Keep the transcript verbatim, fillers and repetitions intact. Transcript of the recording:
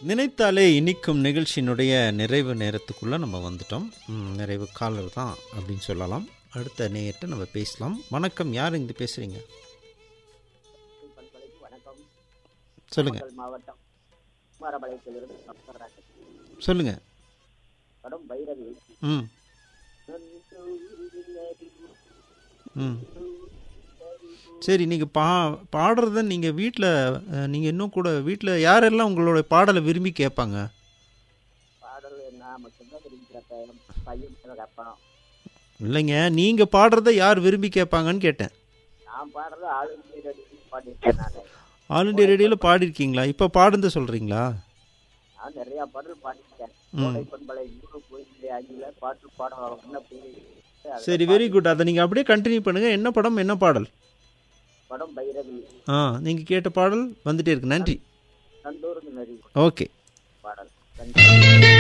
நினைத்தாலே இனிக்கும் நிகழ்ச்சியினுடைய நிறைவு நேரத்துக்குள்ளே நம்ம வந்துட்டோம். ம், நிறைவு காலர் தான் அப்படின்னு சொல்லலாம். அடுத்த நேயர்கிட்ட நம்ம பேசலாம். வணக்கம், யார் இங்கே பேசுகிறீங்க? வணக்கம். சொல்லுங்கள். நாமக்கல் மாவட்டம் குமாரபாளையத்திலிருந்து சப்தராஜன். சொல்லுங்கள். படம் பைரவி. ம் ம் சரி, நீங்கள் பா பாடுறத நீங்கள் வீட்டில் நீங்கள் இன்னும் கூட வீட்டில் யாரெல்லாம் உங்களோட பாடலை விரும்பி கேட்பாங்க? பாடல் நான் மட்டும்தான் விரும்புகிறேன். பையன் கேட்பான். இல்லைங்க, நீங்கள் பாடுறத யார் விரும்பி கேட்பாங்கன்னு கேட்டேன். நான் பாடுறது ஆல் இந்தியா ரேடியோ பாடியிருக்கேன். நான் ஆல் இண்டியா ரேடியோவில் பாடியிருக்கீங்களா? இப்போ பாடுறது சொல்கிறீங்களா? நான் நிறையா பாடல் பாடியிருக்கேன். ம் கோடை பண்பலை நூறு கோயில் அஞ்சில் பாட்டு பாட வரணும்னு போய் சரி, வெரி குட். அதை நீங்கள் அப்படியே கண்டினியூ பண்ணுங்கள். என்ன படம், என்ன பாடல்? படம் பைரவி. ஆ, நீங்கள் கேட்ட பாடல் வந்துட்டே இருக்கு. நன்றி. நந்தூர் நரி ஓகே. பாடல்.